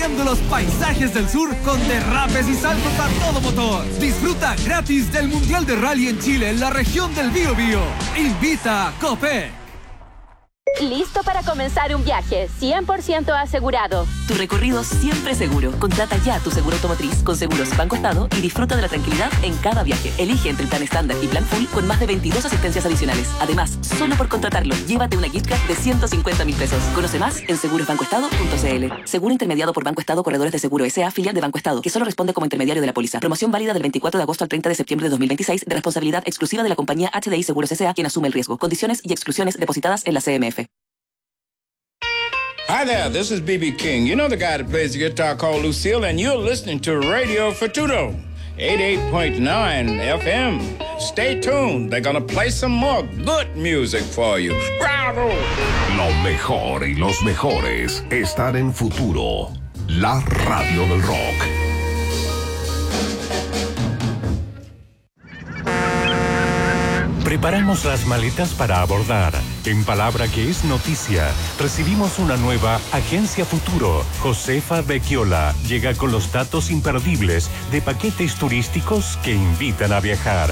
viviendo los paisajes del sur con derrapes y saltos a todo motor. Disfruta gratis del Mundial de Rally en Chile, en la región del Biobío. Invita a Copec. Listo para comenzar un viaje 100% asegurado. Tu recorrido siempre seguro. Contrata ya tu seguro automotriz con Seguros Banco Estado y disfruta de la tranquilidad en cada viaje. Elige entre el plan estándar y plan full con más de 22 asistencias adicionales. Además, solo por contratarlo, llévate una gift card de 150.000 pesos. Conoce más en segurosbancoestado.cl. Seguro intermediado por Banco Estado Corredores de Seguro S.A., filial de Banco Estado, que solo responde como intermediario de la póliza. Promoción válida del 24 de agosto al 30 de septiembre de 2026, de responsabilidad exclusiva de la compañía HDI Seguros S.A., quien asume el riesgo. Condiciones y exclusiones depositadas en la CMF. Hi there, this is B.B. King. You know the guy that plays the guitar called Lucille, and you're listening to Radio Futuro, 88.9 FM. Stay tuned, they're gonna play some more good music for you. Bravo! Lo mejor y los mejores están en Futuro, la radio del rock. Preparamos las maletas para abordar. En palabra que es noticia, recibimos una nueva Agencia Futuro. Josefa Vecchiola llega con los datos imperdibles de paquetes turísticos que invitan a viajar.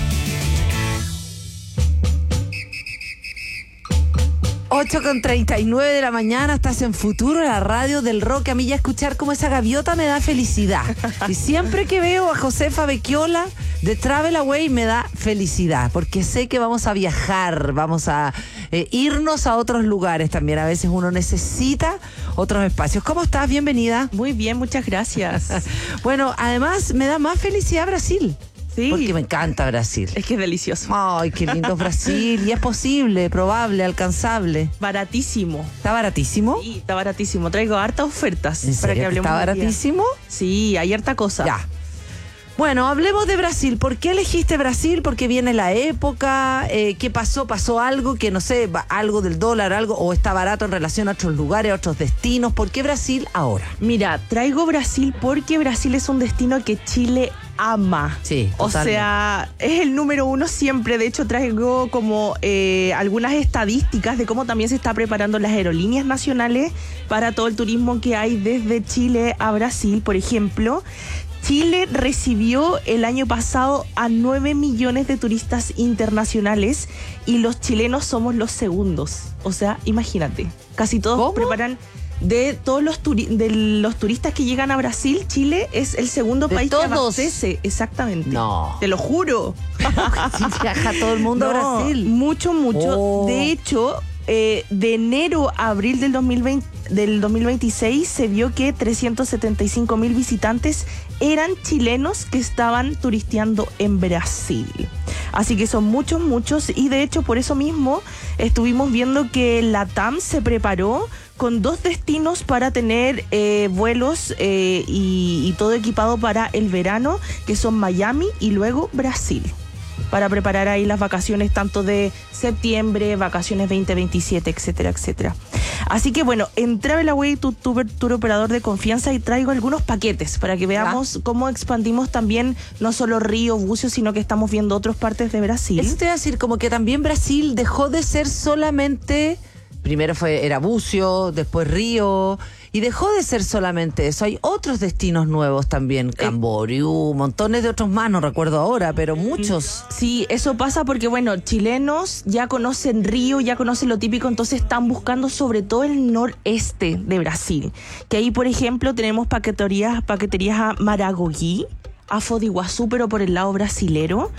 Ocho con 39 de la mañana, estás en Futuro, la radio del rock. A mí ya escuchar como esa gaviota me da felicidad. Y siempre que veo a Josefa Vecchiola de Travel Away me da felicidad, porque sé que vamos a viajar, vamos a irnos a otros lugares también. A veces uno necesita otros espacios. ¿Cómo estás? Bienvenida. Muy bien, muchas gracias. Bueno, además me da más felicidad Brasil. Sí. Porque me encanta Brasil. Es que es delicioso. Ay, qué lindo es Brasil. Y es posible, probable, alcanzable. Baratísimo. ¿Está baratísimo? Sí, está baratísimo. Traigo hartas ofertas. ¿En serio para que hablemos. ¿Está baratísimo? Sí, hay harta cosa. Ya. Bueno, hablemos de Brasil. ¿Por qué elegiste Brasil? ¿Porque viene la época? ¿Qué pasó? ¿Pasó algo que, no sé, algo del dólar, algo, o está barato en relación a otros lugares, a otros destinos? ¿Por qué Brasil ahora? Mira, traigo Brasil porque Brasil es un destino que Chile ama. Sí, o sea, es el número uno siempre. De hecho, traigo como algunas estadísticas de cómo también se está preparando las aerolíneas nacionales para todo el turismo que hay desde Chile a Brasil. Por ejemplo, Chile recibió el año pasado a 9 millones de turistas internacionales y los chilenos somos los segundos. O sea, imagínate, casi todos preparan. De todos los turistas que llegan a Brasil, Chile es el segundo país que abastece. Exactamente. No. Te lo juro. Sí, viaja todo el mundo a Brasil. Mucho. Oh. De hecho, de enero a abril del 2026 se vio que 375.000 visitantes eran chilenos que estaban turisteando en Brasil. Así que son muchos, y de hecho por eso mismo estuvimos viendo que la TAM se preparó con 2 destinos para tener vuelos y todo equipado para el verano, que son Miami y luego Brasil, para preparar ahí las vacaciones tanto de septiembre, vacaciones 2027, etcétera, etcétera. Así que bueno, en Travel Away, tu tour operador de confianza, y traigo algunos paquetes para que veamos cómo expandimos también no solo Río, Bucios, sino que estamos viendo otras partes de Brasil. Eso te iba a decir, como que también Brasil dejó de ser solamente... Primero era Bucio, después Río, y dejó de ser solamente eso. Hay otros destinos nuevos también, Camboriú, montones de otros más, no recuerdo ahora, pero muchos. Sí, eso pasa porque, bueno, chilenos ya conocen Río, ya conocen lo típico, entonces están buscando sobre todo el noreste de Brasil. Que ahí, por ejemplo, tenemos paqueterías a Maragogi, a Foz de Iguazú, pero por el lado brasilero.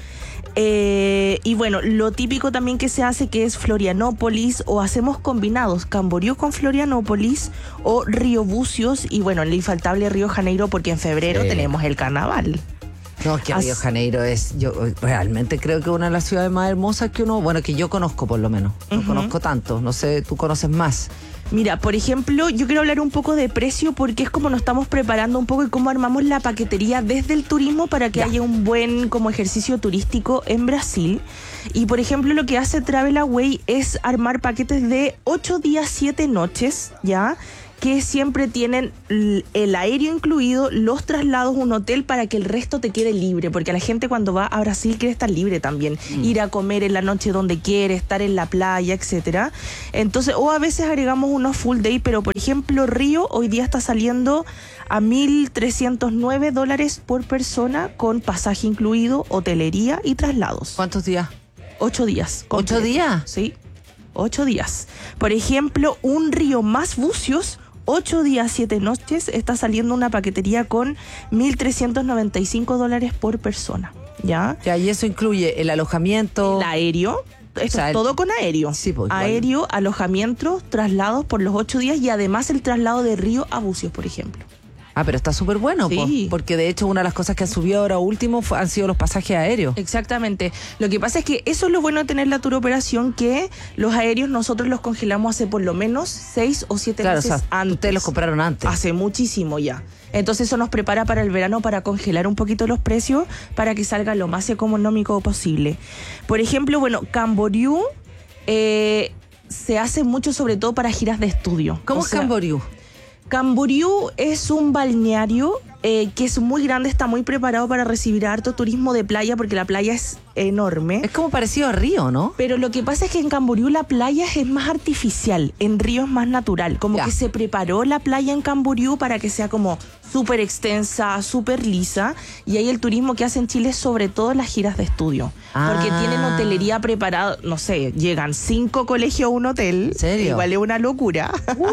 Y bueno, lo típico también que se hace, que es Florianópolis, o hacemos combinados, Camboriú con Florianópolis o Río Bucios, y bueno, el infaltable Río Janeiro, porque en febrero tenemos el carnaval. No, que Río Janeiro yo realmente creo que una de las ciudades más hermosas que que yo conozco por lo menos. No conozco tanto, no sé, tú conoces más. Mira, por ejemplo, yo quiero hablar un poco de precio, porque es como nos estamos preparando un poco y cómo armamos la paquetería desde el turismo para que haya un buen como ejercicio turístico en Brasil. Y por ejemplo, lo que hace Travel Away es armar paquetes de 8 días, 7 noches, ¿ya? que siempre tienen el aéreo incluido, los traslados, un hotel para que el resto te quede libre, porque la gente cuando va a Brasil quiere estar libre también, ir a comer en la noche donde quiere, estar en la playa, etcétera. Entonces, o a veces agregamos unos full day, pero por ejemplo Río hoy día está saliendo a $1,309 por persona con pasaje incluido, hotelería y traslados. ¿Cuántos días? 8 días. ¿8 días? Sí, 8 días. Por ejemplo, un Río más bucios, 8 días, 7 noches, está saliendo una paquetería con $1,395 por persona. ¿Ya? Ya, y eso incluye el alojamiento. El aéreo. Esto es todo con aéreo. Sí, pues, aéreo, alojamiento, traslados por los 8 días y además el traslado de Río a Bucios, por ejemplo. Ah, pero está súper bueno, Sí. porque de hecho una de las cosas que ha subido ahora último han sido los pasajes aéreos. Exactamente. Lo que pasa es que eso es lo bueno de tener la turoperación, que los aéreos nosotros los congelamos hace por lo menos 6 o 7 Claro, meses o sea, antes. ustedes los compraron antes. Hace muchísimo ya. Entonces eso nos prepara para el verano, para congelar un poquito los precios, para que salga lo más económico posible. Por ejemplo, bueno, Camboriú se hace mucho sobre todo para giras de estudio. ¿Cómo es Camboriú? Camboriú es un balneario que es muy grande, está muy preparado para recibir harto turismo de playa, porque la playa es enorme. Es como parecido a Río, ¿no? Pero lo que pasa es que en Camboriú la playa es más artificial, en Río es más natural. Como Ya. que se preparó la playa en Camboriú para que sea como súper extensa, súper lisa. Y ahí el turismo que hace en Chile es sobre todo las giras de estudio. Porque tienen hotelería preparada, no sé, llegan 5 colegios a un hotel. ¿En serio? Igual es una locura.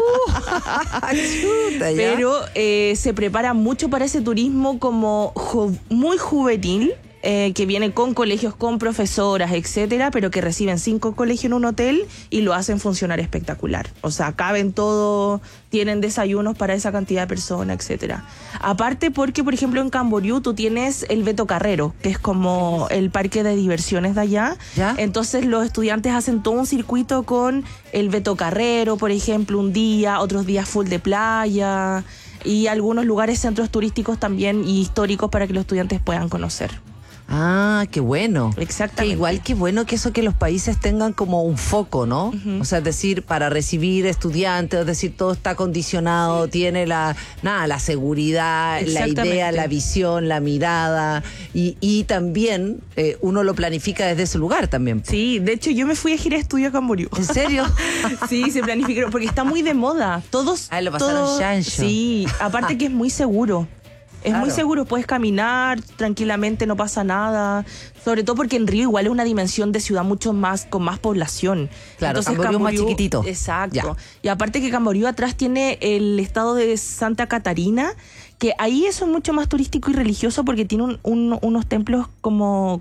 Chuta, ya. Pero se prepara mucho para ese turismo como muy juvenil, que viene con colegios, con profesoras, etcétera, pero que reciben 5 colegios en un hotel y lo hacen funcionar espectacular. O sea, caben todo, tienen desayunos para esa cantidad de personas, etcétera. Aparte porque, por ejemplo, en Camboriú tú tienes el Beto Carrero, que es como el parque de diversiones de allá. ¿Ya? Entonces los estudiantes hacen todo un circuito con el Beto Carrero, por ejemplo, un día, otros días full de playa, y algunos lugares, centros turísticos también y históricos para que los estudiantes puedan conocer. Ah, qué bueno. Exactamente. Que igual que bueno que eso, que los países tengan como un foco, ¿no? O sea, es decir, para recibir estudiantes, es decir, todo está condicionado, tiene la seguridad, la idea, la visión, la mirada, y también uno lo planifica desde ese lugar también. Sí, de hecho yo me fui a gira de estudio a Camboriú. ¿En serio? Sí, se planificaron, porque está muy de moda. Todos. Lo pasaron chancho. Sí, aparte que es muy seguro. Es Claro. muy seguro, puedes caminar tranquilamente, no pasa nada. Sobre todo porque en Río igual es una dimensión de ciudad mucho más, con más población. Claro, Camboriú es más chiquitito. Exacto. Ya. Y aparte que Camboriú atrás tiene el estado de Santa Catarina, que ahí eso es mucho más turístico y religioso, porque tiene unos templos como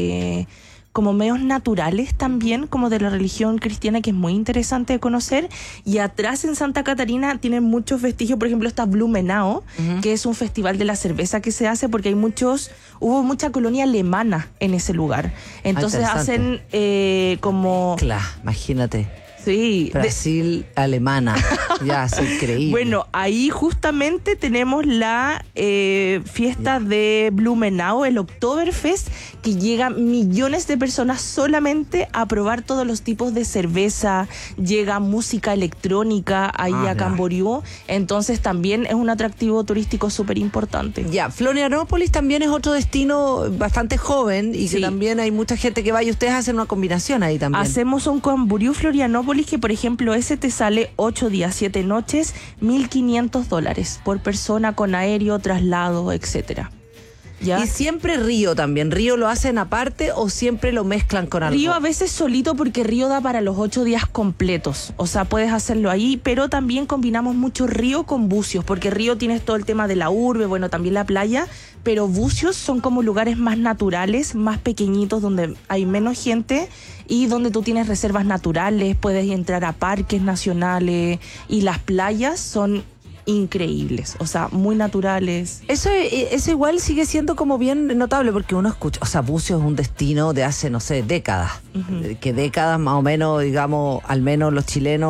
medios naturales también, como de la religión cristiana, que es muy interesante de conocer. Y atrás en Santa Catarina tienen muchos vestigios, por ejemplo está Blumenau, que es un festival de la cerveza que se hace porque hubo mucha colonia alemana en ese lugar. Entonces hacen como... Claro, imagínate. Sí. Brasil, alemana. Ya, es increíble. Bueno, ahí justamente tenemos la fiesta de Blumenau, el Oktoberfest, que llegan millones de personas solamente a probar todos los tipos de cerveza. Llega música electrónica ahí a Camboriú. Entonces también es un atractivo turístico súper importante. Ya, Florianópolis también es otro destino bastante joven y que también hay mucha gente que va, y ustedes hacen una combinación ahí también. Hacemos un Camboriú Florianópolis que, por ejemplo, ese te sale 8 días, 7 noches, $1,500 por persona, con aéreo, traslado, etcétera. ¿Ya? Y siempre Río también. ¿Río lo hacen aparte o siempre lo mezclan con algo? Río a veces solito, porque Río da para los 8 días completos. O sea, puedes hacerlo ahí, pero también combinamos mucho Río con Bucios, porque Río tienes todo el tema de la urbe, bueno, también la playa, pero Bucios son como lugares más naturales, más pequeñitos, donde hay menos gente y donde tú tienes reservas naturales, puedes entrar a parques nacionales, y las playas son increíbles, o sea, muy naturales. Eso igual sigue siendo como bien notable, porque uno escucha, o sea, Bucios es un destino de hace, no sé, décadas, que décadas más o menos, digamos, al menos los chilenos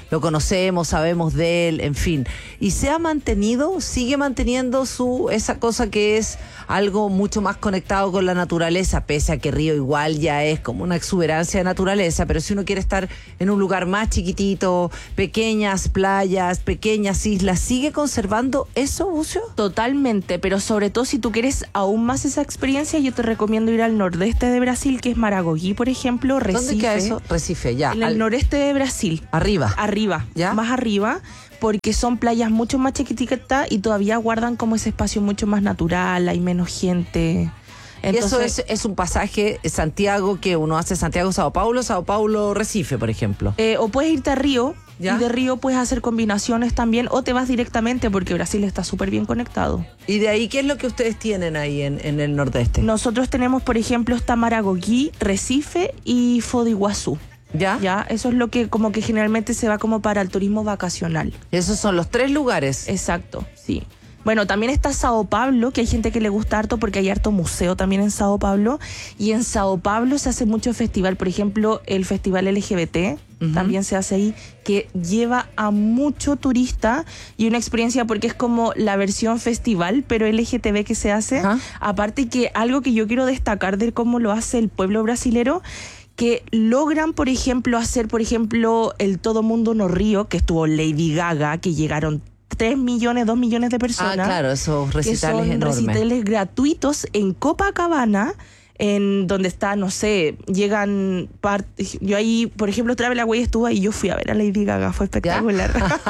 lo conocemos, sabemos de él, en fin. Y se ha mantenido, sigue manteniendo esa cosa que es algo mucho más conectado con la naturaleza, pese a que Río igual ya es como una exuberancia de naturaleza, pero si uno quiere estar en un lugar más chiquitito, pequeñas playas, pequeñas islas, ¿sigue conservando eso, Bucio? Totalmente, pero sobre todo si tú quieres aún más esa experiencia, yo te recomiendo ir al nordeste de Brasil, que es Maragogi, por ejemplo, Recife. ¿Dónde queda eso? Recife, ya. En el noreste de Brasil. Arriba. ¿Ya? Más arriba, porque son playas mucho más chiquititas y todavía guardan como ese espacio mucho más natural, hay menos gente. Entonces, y eso es un pasaje Santiago, que uno hace Santiago-Sao Paulo-Recife, por ejemplo. O puedes irte a Río, ¿ya? Y de Río puedes hacer combinaciones también, o te vas directamente porque Brasil está súper bien conectado. ¿Y de ahí qué es lo que ustedes tienen ahí en el nordeste? Nosotros tenemos, por ejemplo, está Maragogi, Recife y Foz do Iguazú. ¿Ya? Eso es lo que como que generalmente se va como para el turismo vacacional. Esos son los 3 lugares. Exacto, sí. Bueno, también está Sao Paulo, que hay gente que le gusta harto porque hay harto museo también en Sao Paulo. Y en Sao Paulo se hace mucho festival, por ejemplo, el festival LGBT, también se hace ahí, que lleva a mucho turista y una experiencia porque es como la versión festival, pero LGTB que se hace. Aparte que algo que yo quiero destacar de cómo lo hace el pueblo brasilero, que logran, por ejemplo, hacer, por ejemplo, el Todo Mundo no Río, que estuvo Lady Gaga, que llegaron 3 millones, 2 millones de personas. Claro, esos recitales que son enormes. recitales gratuitos en Copacabana, en donde está, no sé, llegan yo ahí, por ejemplo, Travel Away estuvo ahí, yo fui a ver a Lady Gaga, fue espectacular.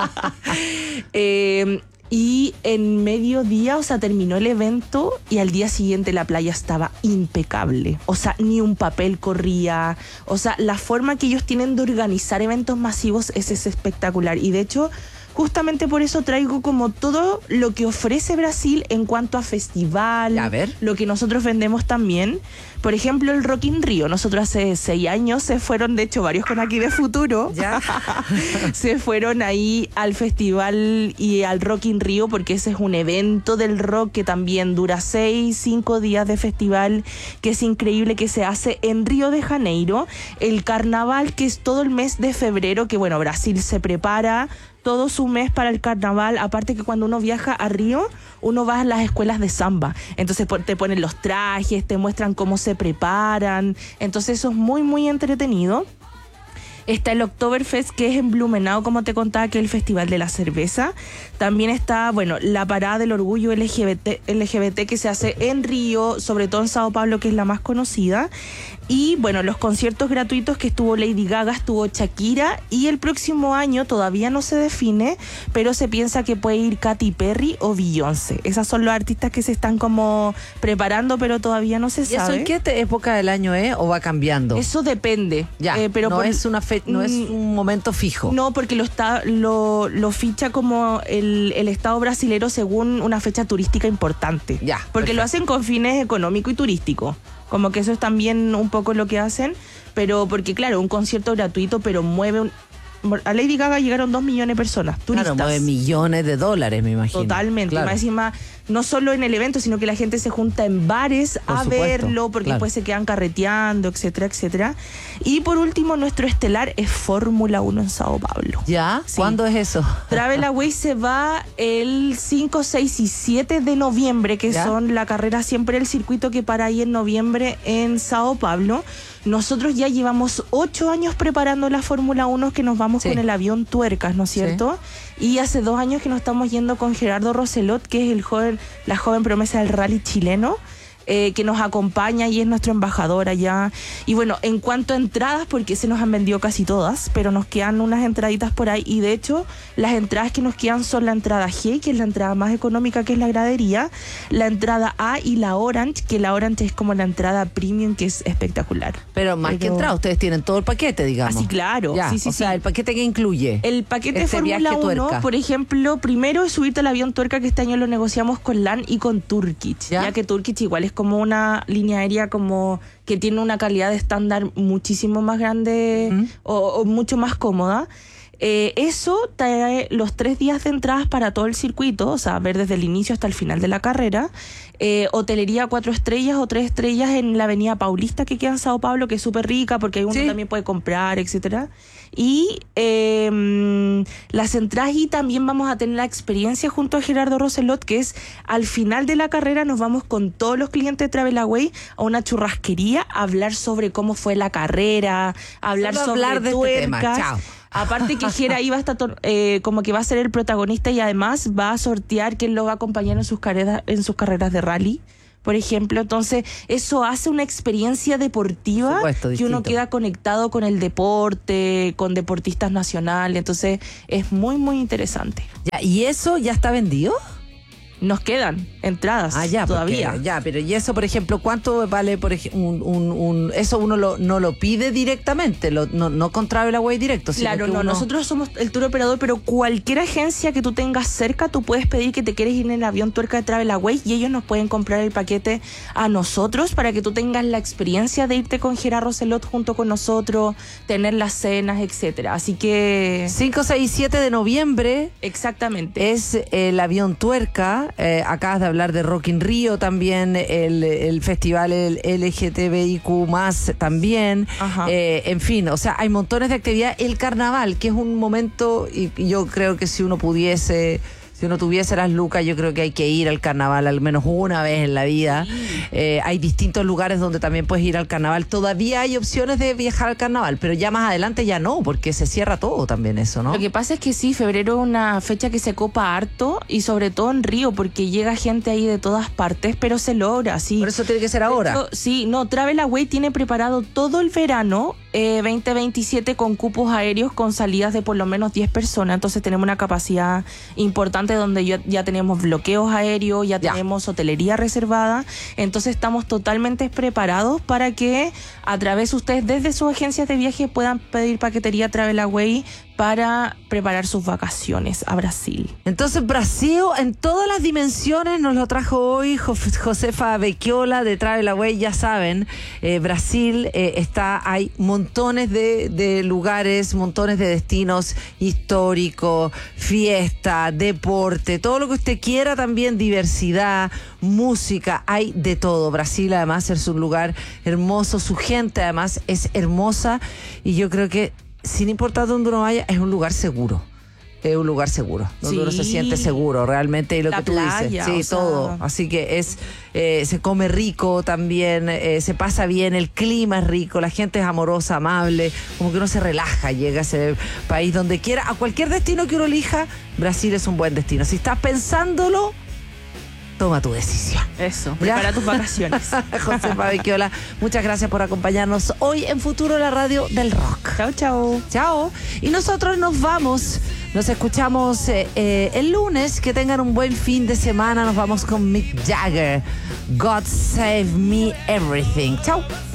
Y en mediodía, o sea, terminó el evento y al día siguiente la playa estaba impecable. O sea, ni un papel corría. O sea, la forma que ellos tienen de organizar eventos masivos es espectacular. Y de hecho, justamente por eso traigo como todo lo que ofrece Brasil en cuanto a festival, lo que nosotros vendemos también. Por ejemplo, el Rock in Rio. Nosotros hace 6 años se fueron, de hecho, varios con aquí de futuro. ¿Ya? Se fueron ahí al festival y al Rock in Rio porque ese es un evento del rock que también dura 6-5 días de festival, que es increíble, que se hace en Río de Janeiro. El carnaval, que es todo el mes de febrero, que bueno, Brasil se prepara todo su mes para el carnaval. Aparte que cuando uno viaja a Río, uno va a las escuelas de samba. Entonces te ponen los trajes, te muestran cómo se preparan. Entonces eso es muy, muy entretenido. Está el Oktoberfest, que es en Blumenau, como te contaba, que es el festival de la cerveza. También está, bueno, la parada del orgullo LGBT que se hace en Río, sobre todo en Sao Paulo, que es la más conocida. Y bueno, los conciertos gratuitos, que estuvo Lady Gaga, estuvo Shakira, y el próximo año todavía no se define, pero se piensa que puede ir Katy Perry o Beyoncé. Esas son los artistas que se están como preparando, pero todavía no se sabe. ¿Y eso en qué época del año es o va cambiando? Eso depende. Ya, pero no es no es un momento fijo. No, porque lo ficha como el Estado brasilero según una fecha turística importante. Ya. Porque lo hacen con fines económico y turístico. Como que eso es también un poco lo que hacen, pero porque claro, un concierto gratuito, pero mueve a Lady Gaga llegaron 2 millones de personas, turistas. Claro, mueve millones de dólares, me imagino. Totalmente, claro. Y más encima, no solo en el evento, sino que la gente se junta en bares a verlo, porque después se quedan carreteando, etcétera, etcétera. Y por último, nuestro estelar es Fórmula 1 en Sao Paulo. ¿Ya? Sí. ¿Cuándo es eso? Travel Away se va el 5, 6 y 7 de noviembre, que son la carrera siempre, el circuito que para ahí en noviembre en Sao Paulo. Nosotros ya llevamos 8 años preparando la Fórmula 1, que nos vamos con el avión Tuercas, ¿no es cierto? Sí. Y hace 2 años que nos estamos yendo con Gerardo Roselot, que es la joven promesa del rally chileno, que nos acompaña y es nuestro embajador allá. Y bueno, en cuanto a entradas, porque se nos han vendido casi todas, pero nos quedan unas entraditas por ahí, y de hecho las entradas que nos quedan son la entrada G, que es la entrada más económica, que es la gradería, la entrada A y la Orange, que la Orange es como la entrada premium, que es espectacular. Pero más que entrada, ustedes tienen todo el paquete, digamos. Así, claro. Ya, sí, o sea, el paquete que incluye. El paquete Fórmula 1, por ejemplo, primero es subirte al avión Tuerca, que este año lo negociamos con LAN y con Turkish, ya que Turkish igual es como una línea aérea como que tiene una calidad de estándar muchísimo más grande o mucho más cómoda. Eso trae los 3 días de entradas para todo el circuito, o sea, ver desde el inicio hasta el final de la carrera. Hotelería 4 estrellas o 3 estrellas en la avenida Paulista que queda en Sao Paulo, que es súper rica porque uno también puede comprar, etcétera. Y las entradas, y también vamos a tener la experiencia junto a Gerardo Roselot, que es al final de la carrera nos vamos con todos los clientes de Travel Away a una churrasquería a hablar sobre cómo fue la carrera, a hablar sobre de tuercas. este tema. Chao. Aparte que Gera ahí va a estar como que va a ser el protagonista y además va a sortear quién lo va a acompañar en sus carreras de rally, por ejemplo. Entonces eso hace una experiencia deportiva que uno queda conectado con el deporte, con deportistas nacionales. Entonces es muy, muy interesante. Ya, ¿y eso ya está vendido? Nos quedan entradas todavía. Porque, pero ¿y eso, por ejemplo, cuánto vale eso uno no lo pide directamente, no con Travel Away directo? Claro, no, nosotros somos el tour operador, pero cualquier agencia que tú tengas cerca, tú puedes pedir que te quieres ir en el avión tuerca de Travel Away y ellos nos pueden comprar el paquete a nosotros para que tú tengas la experiencia de irte con Gerardo Roselot junto con nosotros, tener las cenas, etcétera. Así que 5, 6 y 7 de noviembre exactamente es el avión tuerca. Acabas de hablar de Rock in Rio también, el festival LGTBIQ+, también. En fin, o sea, hay montones de actividad. El carnaval, que es un momento, y yo creo que si uno tuviese las lucas, yo creo que hay que ir al carnaval al menos una vez en la vida. Hay distintos lugares donde también puedes ir al carnaval. Todavía hay opciones de viajar al carnaval, pero ya más adelante ya no, porque se cierra todo también eso, ¿no? Lo que pasa es que sí, febrero es una fecha que se copa harto, y sobre todo en Río, porque llega gente ahí de todas partes, pero se logra, sí. Por eso tiene que ser ahora. Travel Away tiene preparado todo el verano 2027 con cupos aéreos con salidas de por lo menos 10 personas. Entonces tenemos una capacidad importante donde ya tenemos bloqueos aéreos, ya tenemos hotelería reservada. Entonces estamos totalmente preparados para que a través de ustedes desde sus agencias de viaje puedan pedir paquetería Travel Away para preparar sus vacaciones a Brasil. Entonces Brasil en todas las dimensiones nos lo trajo hoy Josefa Vecchiola de Travel Away. Ya saben, Brasil hay montones de lugares, montones de destinos históricos, fiesta, deporte, todo lo que usted quiera, también diversidad, música, hay de todo. Brasil además es un lugar hermoso, su gente además es hermosa, y yo creo que sin importar dónde uno vaya, es un lugar seguro. Es un lugar seguro, donde uno se siente seguro realmente, y lo que tú dices. Sí, todo. Así que se come rico también, se pasa bien, el clima es rico, la gente es amorosa, amable, como que uno se relaja, llega a ese país donde quiera, a cualquier destino que uno elija, Brasil es un buen destino. Si estás pensándolo, toma tu decisión. Eso, prepara tus vacaciones. Josefa Vecchiola, muchas gracias por acompañarnos hoy en Futuro, la radio del rock. Chao, chao. Chao. Y nosotros nos vamos. Nos escuchamos el lunes. Que tengan un buen fin de semana. Nos vamos con Mick Jagger. God Save Me Everything. Chao.